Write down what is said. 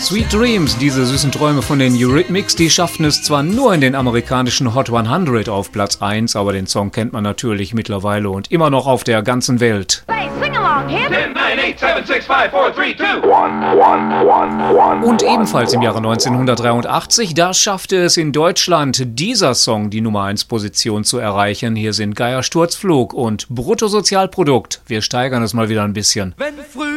Sweet Dreams, diese süßen Träume von den Eurythmics, die schafften es zwar nur in den amerikanischen Hot 100 auf Platz 1, aber den Song kennt man natürlich mittlerweile und immer noch auf der ganzen Welt. Hey, sing along, kid. 10, 9, 8, 7, 6, 5, 4, 3, 2. Und ebenfalls im Jahre 1983, da schaffte es in Deutschland dieser Song die Nummer 1 Position zu erreichen. Hier sind Geier Sturzflug und Bruttosozialprodukt. Wir steigern es mal wieder ein bisschen. Wenn früh